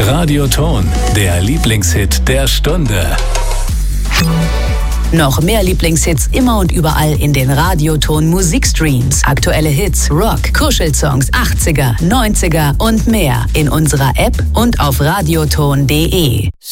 Radioton, der Lieblingshit der Stunde. Noch mehr Lieblingshits immer und überall in den Radioton Musikstreams. Aktuelle Hits, Rock, Kuschelsongs, 80er, 90er und mehr in unserer App und auf radioton.de.